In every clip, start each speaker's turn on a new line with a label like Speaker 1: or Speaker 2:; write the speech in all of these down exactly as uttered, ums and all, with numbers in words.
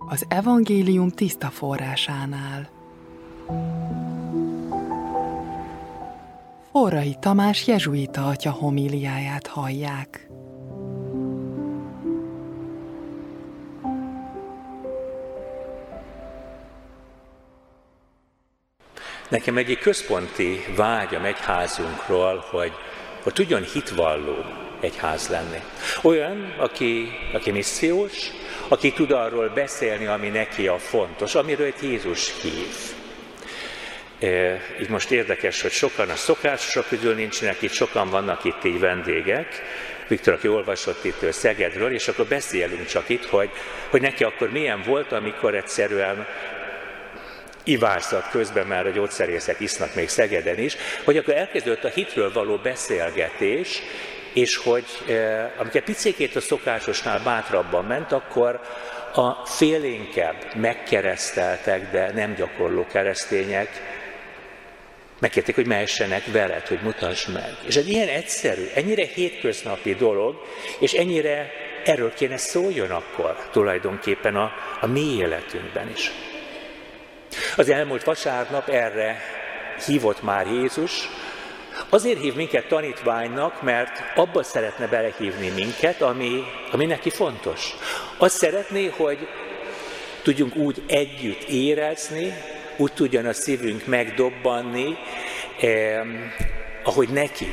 Speaker 1: az evangélium tiszta forrásánál. Forrai Tamás jezsuita atya homíliáját hallják.
Speaker 2: Nekem egyik központi vágyam egyházunkról, hogy, hogy tudjon hitvalló egyház lenni. Olyan, aki, aki missziós, aki tud arról beszélni, ami neki a fontos, amiről Jézus hív. E, így most érdekes, hogy sokan a szokásosok közül nincsenek itt, sokan vannak itt így vendégek. Viktor, aki olvasott itt Szegedről, és akkor beszélünk csak itt, hogy, hogy neki akkor milyen volt, amikor egyszerűen ivászat közben, már a gyógyszerészek isznak még Szegeden is, hogy akkor elkezdődött a hitről való beszélgetés, és hogy eh, amikor picikét a szokásosnál bátrabban ment, akkor a félénkebb megkereszteltek, de nem gyakorló keresztények megkérték, hogy mehessenek veled, hogy mutasd meg. És ez ilyen egyszerű, ennyire hétköznapi dolog, és ennyire erről kéne szóljon akkor tulajdonképpen a, a mi életünkben is. Az elmúlt vasárnap erre hívott már Jézus. Azért hív minket tanítványnak, mert abba szeretne belehívni minket, ami, ami neki fontos. Azt szeretné, hogy tudjunk úgy együtt érezni, úgy tudjon a szívünk megdobbanni, eh, ahogy neki.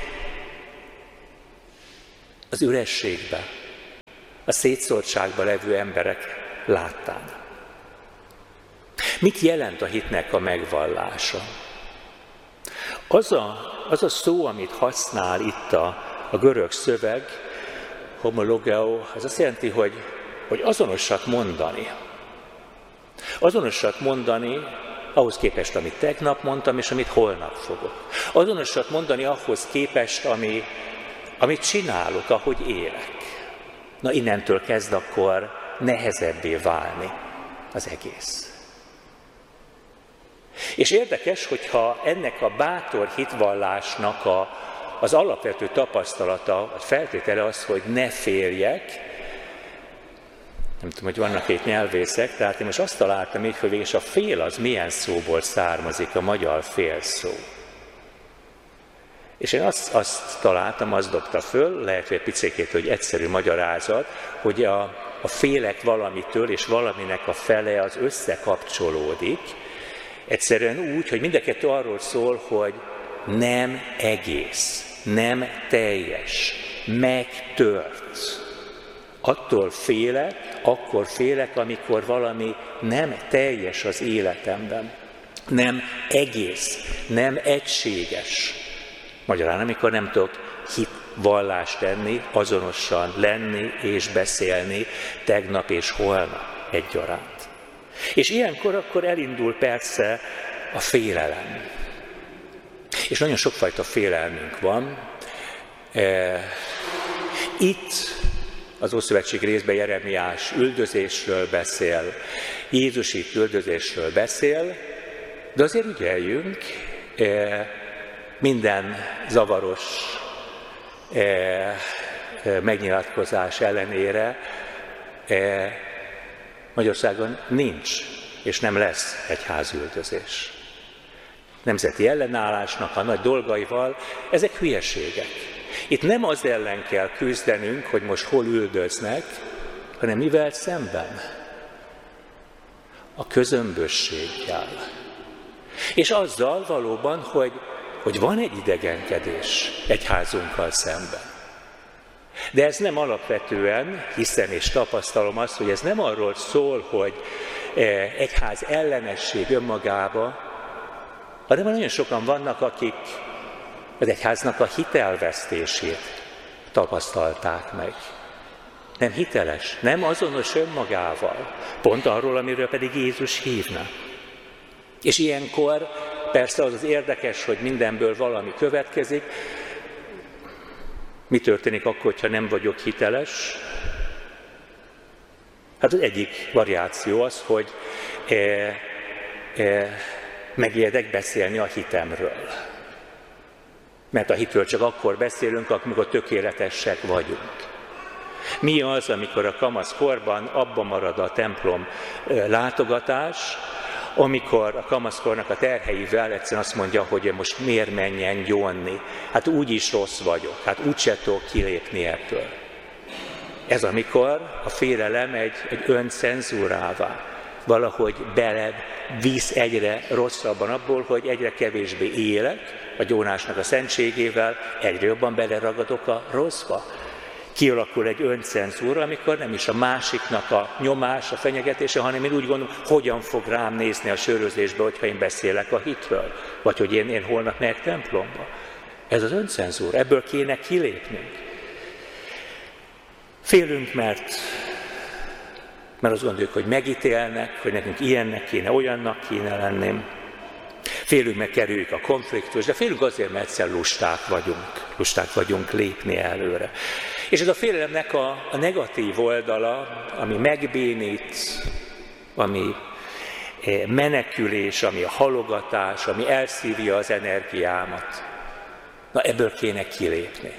Speaker 2: Az ürességbe, a szétszórtságban levő emberek láttán. Mit jelent a hitnek a megvallása? Az a, az a szó, amit használ itt a, a görög szöveg, homologeo, az azt jelenti, hogy, hogy azonosat mondani. Azonosat mondani ahhoz képest, amit tegnap mondtam, és amit holnap fogok. Azonosat mondani ahhoz képest, ami, amit csinálok, ahogy élek. Na innentől kezd akkor nehezebbé válni az egész. És érdekes, hogyha ennek a bátor hitvallásnak a, az alapvető tapasztalata, vagy feltétele az, hogy ne férjek, nem tudom, hogy vannak itt nyelvészek, tehát én most azt találtam így, hogy és a fél az milyen szóból származik, a magyar félszó. És én azt, azt találtam, azt dobta föl, lehet, hogy egy picikét, hogy egyszerű magyarázat, hogy a, a félek valamitől, és valaminek a fele az összekapcsolódik, egyszerűen úgy, hogy mind a kettő arról szól, hogy nem egész, nem teljes, megtört. Attól félek, akkor félek, amikor valami nem teljes az életemben, nem egész, nem egységes. Magyarán, amikor nem tudok hitvallást tenni, azonosan lenni és beszélni tegnap és holnap egyaránt. És ilyenkor akkor elindul persze a félelem. És nagyon sokfajta félelmünk van. Itt az Ószövetség részben Jeremiás üldözésről beszél, Jézus itt üldözésről beszél, de azért ügyeljünk minden zavaros megnyilatkozás ellenére, Magyarországon nincs és nem lesz egyházüldözés. Nemzeti ellenállásnak a nagy dolgaival, ezek hülyeségek. Itt nem az ellen kell küzdenünk, hogy most hol üldöznek, hanem mivel szemben? A közömbösséggel. És azzal valóban, hogy, hogy van egy idegenkedés egyházunkkal szemben. De ez nem alapvetően, hiszem és tapasztalom azt, hogy ez nem arról szól, hogy egyház ellenesség önmagába, hanem nagyon sokan vannak, akik az egyháznak a hitelvesztését tapasztalták meg. Nem hiteles, nem azonos önmagával, pont arról, amiről pedig Jézus hívna. És ilyenkor persze az az érdekes, hogy mindenből valami következik. Mi történik akkor, hogyha nem vagyok hiteles? Hát az egyik variáció az, hogy e, e, megijedek beszélni a hitemről. Mert a hitről csak akkor beszélünk, amikor tökéletesek vagyunk. Mi az, amikor a kamaszkorban abba marad a templom látogatás, amikor a kamaszkornak a terheivel egyszerűen azt mondja, hogy most miért menjen gyónni. Hát úgyis rossz vagyok, hát úgyse tudok kilépni ebből. Ez amikor a félelem egy, egy öncenzúrává, valahogy beled visz egyre rosszabban abból, hogy egyre kevésbé élek a gyónásnak a szentségével, egyre jobban beleragadok a rosszba. Kialakul egy öncenzúra, amikor nem is a másiknak a nyomás, a fenyegetése, hanem én úgy gondolom, hogyan fog rám nézni a sörözésbe, hogyha én beszélek a hitről, vagy hogy én, én holnap megyek templomba. Ez az öncenzúra, ebből kéne kilépnünk. Félünk, mert, mert azt gondoljuk, hogy megítélnek, hogy nekünk ilyennek kéne, olyannak kéne lenni. Félünk, mert kerüljük a konfliktus, de félünk azért, mert egyszer lusták vagyunk, lusták vagyunk lépni előre. És ez a félelemnek a, a negatív oldala, ami megbénít, ami menekülés, ami a halogatás, ami elszívja az energiámat. Na, ebből kéne kilépni.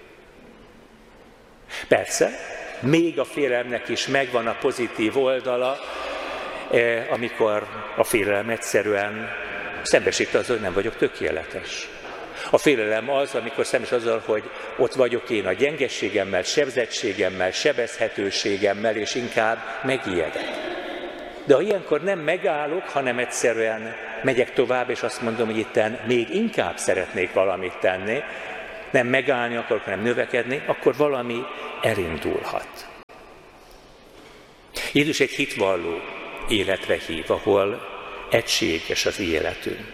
Speaker 2: Persze, még a félelemnek is megvan a pozitív oldala, amikor a félelem egyszerűen szembesít azzal, hogy nem vagyok tökéletes. A félelem az, amikor szembesít azzal, hogy ott vagyok én a gyengességemmel, sebzettségemmel, sebezhetőségemmel, és inkább megijedek. De ha ilyenkor nem megállok, hanem egyszerűen megyek tovább, és azt mondom, hogy itten még inkább szeretnék valamit tenni, nem megállni akarok, hanem növekedni, akkor valami elindulhat. Jézus egy hitvalló életre hív, ahol egységes az életünk.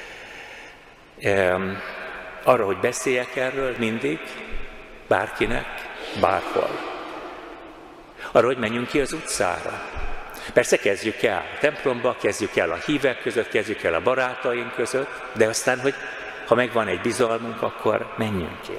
Speaker 2: Ehm, arra, hogy beszéljek erről mindig, bárkinek, bárhol. Arra, hogy menjünk ki az utcára. Persze kezdjük el a templomba, kezdjük el a hívek között, kezdjük el a barátaink között, de aztán, hogy ha megvan egy bizalmunk, akkor menjünk ki.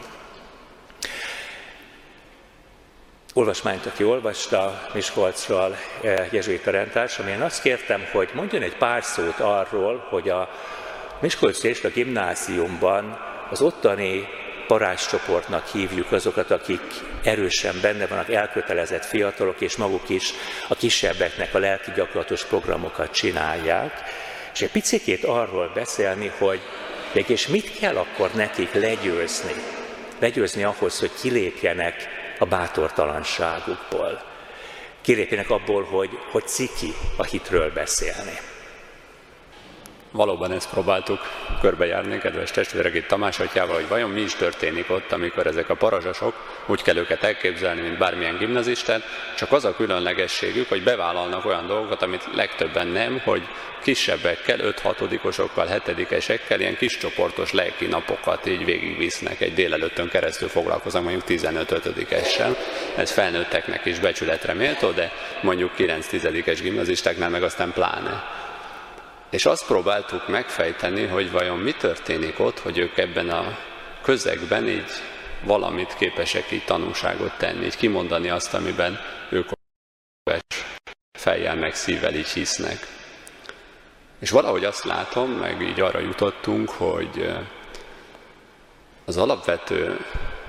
Speaker 2: Olvasmányt, aki olvasta Miskolcról jezsuita rendtársam, én azt kértem, hogy mondjon egy pár szót arról, hogy a Miskolci és a gimnáziumban az ottani parázscsoportnak hívjuk azokat, akik erősen benne vannak, elkötelezett fiatalok, és maguk is a kisebbeknek a lelki gyakorlatos programokat csinálják, és egy picikét arról beszélni, hogy mégis mit kell akkor nekik legyőzni, legyőzni ahhoz, hogy kilépjenek a bátortalanságukból. Kilépjenek abból, hogy, hogy ciki a hitről beszélni.
Speaker 3: Valóban ezt próbáltuk körbejárni, kedves testvérek, itt Tamás atyával, hogy vajon mi is történik ott, amikor ezek a parazsasok, úgy kell őket elképzelni, mint bármilyen gimnazistát, csak az a különlegességük, hogy bevállalnak olyan dolgokat, amit legtöbben nem, hogy kisebbekkel, öt-hatodikosokkal, hetedikesekkel ilyen kis csoportos lelki napokat így végigvisznek, egy délelőttön keresztül foglalkoznak mondjuk tizenöt-ötödikessel. Ez felnőtteknek is becsületre méltó, de mondjuk kilenc-tizedikes gimnazistáknál meg aztán pláne. És azt próbáltuk megfejteni, hogy vajon mi történik ott, hogy ők ebben a közegben így valamit képesek így tanúságot tenni, így kimondani azt, amiben ők fejjel meg szívvel így hisznek. És valahogy azt látom, meg így arra jutottunk, hogy az alapvető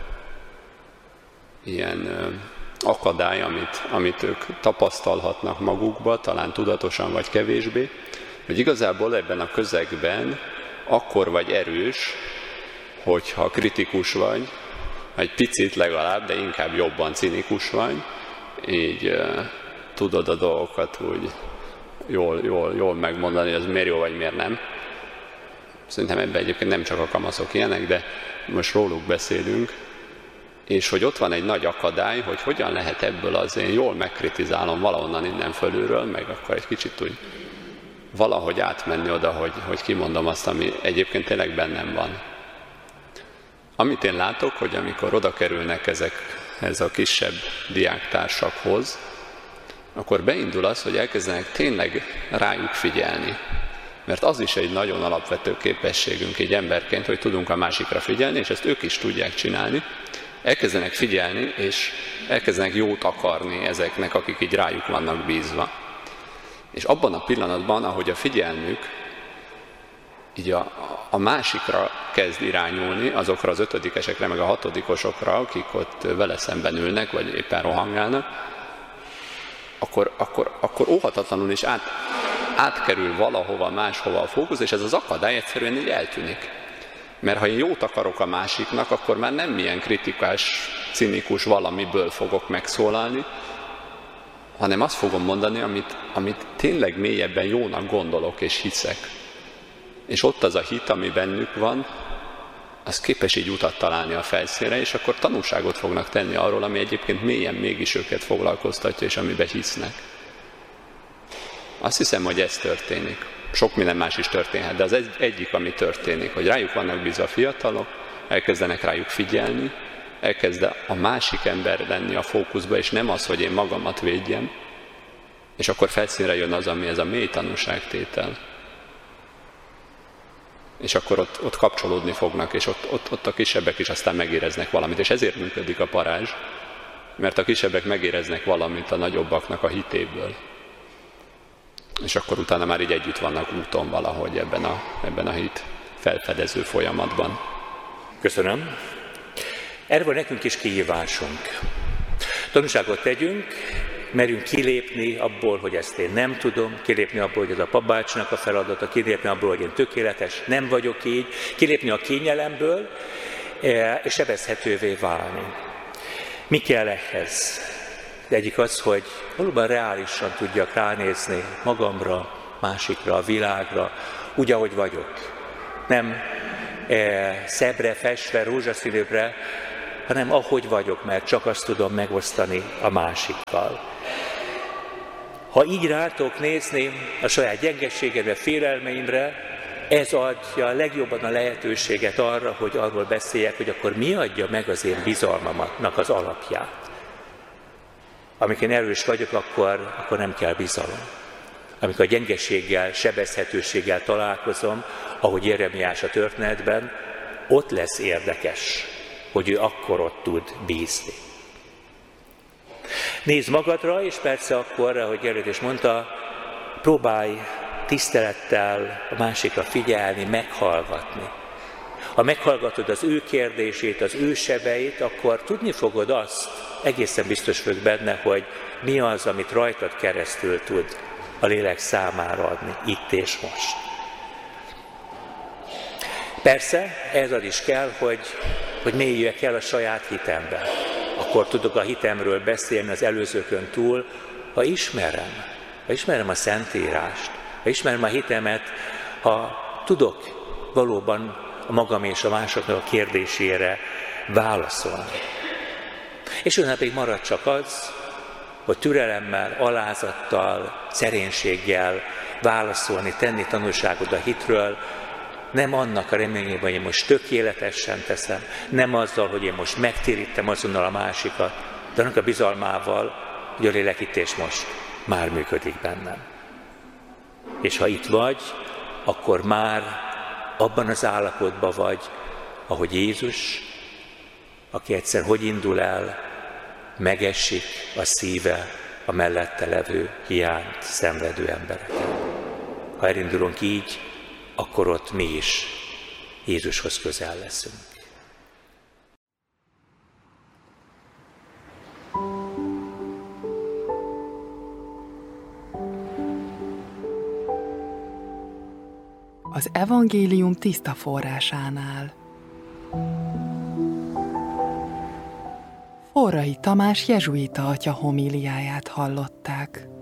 Speaker 3: ilyen akadály, amit, amit ők tapasztalhatnak magukba, talán tudatosan vagy kevésbé, hogy igazából ebben a közegben akkor vagy erős, hogyha kritikus vagy, egy picit legalább, de inkább jobban cinikus vagy, így uh, tudod a dolgokat úgy jól, jól, jól megmondani, hogy ez miért jó vagy miért nem. Szerintem ebben egyébként nem csak a kamaszok ilyenek, de most róluk beszélünk, és hogy ott van egy nagy akadály, hogy hogyan lehet ebből az én jól megkritizálom valahonnan innen fölülről, meg akkor egy kicsit úgy valahogy átmenni oda, hogy, hogy kimondom azt, ami egyébként tényleg bennem van. Amit én látok, hogy amikor oda kerülnek ezek, ez a kisebb diáktársakhoz, akkor beindul az, hogy elkezdenek tényleg rájuk figyelni. Mert az is egy nagyon alapvető képességünk egy emberként, hogy tudunk a másikra figyelni, és ezt ők is tudják csinálni. Elkezdenek figyelni, és elkezdenek jót akarni ezeknek, akik így rájuk vannak bízva. És abban a pillanatban, ahogy a figyelmük így a, a másikra kezd irányulni, azokra az ötödikesekre, meg a hatodikosokra, akik ott vele szemben ülnek, vagy éppen rohangálnak, akkor, akkor, akkor óhatatlanul is át, átkerül valahova, máshova a fókusz, és ez az akadály egyszerűen így eltűnik. Mert ha én jót akarok a másiknak, akkor már nem milyen kritikás, cinikus valamiből fogok megszólalni, hanem azt fogom mondani, amit, amit tényleg mélyebben jónak gondolok és hiszek. És ott az a hit, ami bennük van, az képes így utat találni a felszínre, és akkor tanúságot fognak tenni arról, ami egyébként mélyen mégis őket foglalkoztatja, és amiben hisznek. Azt hiszem, hogy ez történik. Sok minden más is történhet, de az egy, egyik, ami történik, hogy rájuk vannak bízva a fiatalok, elkezdenek rájuk figyelni, elkezd a másik ember lenni a fókuszba, és nem az, hogy én magamat védjem, és akkor felszínre jön az, ami ez a mély tanúságtétel. És akkor ott, ott kapcsolódni fognak, és ott, ott, ott a kisebbek is aztán megéreznek valamit, és ezért működik a parázs, mert a kisebbek megéreznek valamit a nagyobbaknak a hitéből. És akkor utána már így együtt vannak úton valahogy ebben a, ebben a hit felfedező folyamatban.
Speaker 2: Köszönöm. Erre van nekünk is kihívásunk. Tanúságot tegyünk, merjünk kilépni abból, hogy ezt én nem tudom, kilépni abból, hogy ez a papbácsinak a feladata, kilépni abból, hogy én tökéletes, nem vagyok így, kilépni a kényelemből, és sebezhetővé válni. Mi kell ehhez? De egyik az, hogy valóban reálisan tudjak ránézni magamra, másikra, a világra, úgy, ahogy vagyok. Nem e, szebbre, festve, rózsaszínűbbre, hanem ahogy vagyok, mert csak azt tudom megosztani a másikkal. Ha így rá tudok nézni a saját gyengeségemre, félelmeimre, ez adja legjobban a lehetőséget arra, hogy arról beszéljek, hogy akkor mi adja meg az én bizalmamnak az alapját. Amikor én erős vagyok, akkor, akkor nem kell bizalom. Amikor a gyengeséggel, sebezhetőséggel találkozom, ahogy Jeremiás a történetben, ott lesz érdekes, hogy ő akkor ott tud bízni. Nézd magadra, és persze akkor, ahogy Gerard is mondta, próbálj tisztelettel a másikra figyelni, meghallgatni. Ha meghallgatod az ő kérdését, az ő sebeit, akkor tudni fogod azt, egészen biztos vagyok benne, hogy mi az, amit rajtad keresztül tud a lélek számára adni, itt és most. Persze, ez az is kell, hogy, hogy mélyüljek el a saját hitembe. Akkor tudok a hitemről beszélni az előzőkön túl, ha ismerem, ha ismerem a Szentírást, ha ismerem a hitemet, ha tudok valóban a magam és a másoknak a kérdésére válaszolni. És utána pedig marad csak az, hogy türelemmel, alázattal, szerénységgel válaszolni, tenni tanulságot a hitről, nem annak a reményében, hogy én most tökéletesen teszem, nem azzal, hogy én most megtérítem azonnal a másikat, de annak a bizalmával, hogy a lélek itt és most már működik bennem. És ha itt vagy, akkor már abban az állapotban vagy, ahogy Jézus, aki egyszer hogy indul el, megesik a szíve a mellette levő hiányt szenvedő embereken. Ha elindulunk így, akkor ott mi is Jézushoz közel leszünk.
Speaker 1: Az evangélium tiszta forrásánál. Forrai Tamás jezsuita atya homíliáját hallották.